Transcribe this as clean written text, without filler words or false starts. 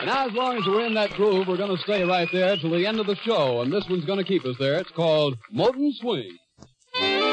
Now, as long as we're in that groove, we're going to stay right there till the end of the show, and this one's going to keep us there. It's called Moton Swing.